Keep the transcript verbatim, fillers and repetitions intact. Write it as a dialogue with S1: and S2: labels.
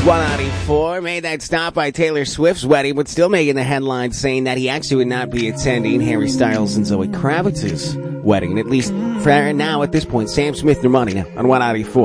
S1: one ninety-four made that stop by Taylor Swift's wedding, but still making the headlines saying that he actually would not be attending Harry Styles and Zoe Kravitz's wedding. At least for now, at this point, Sam Smith, your money now on one ninety-four.